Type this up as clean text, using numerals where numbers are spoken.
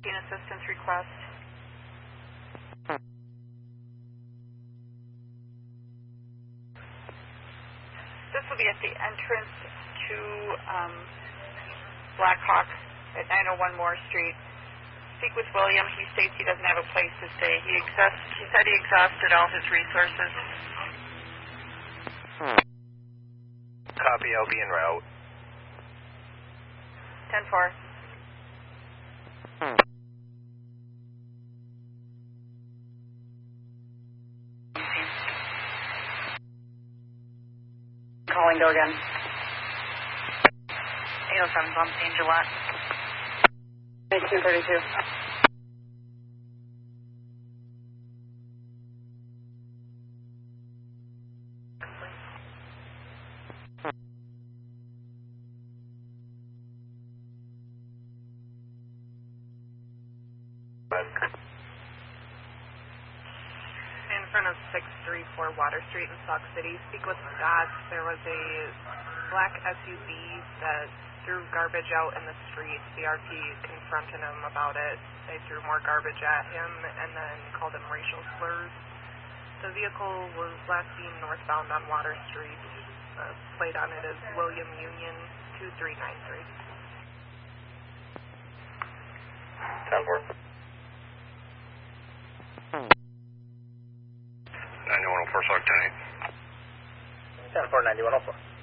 An assistance request. This will be at the entrance to Blackhawk at 901 Moore Street. Speak with William. He states he doesn't have a place to stay. He said he exhausted all his resources. Copy, I'll be en route. 10-4. Calling, go again. 807 Bump, Gillette. 8232. In front of 634 Water Street in Sauk City. Speak with Scott. There was a black SUV that threw garbage out in the street. CRP confronted him about it. They threw more garbage at him and then called him racial slurs. The vehicle was last seen northbound on Water Street. Plate on it is William Union 2393. 10-4. 9104, Sauk 10-8. 10-4, 9104.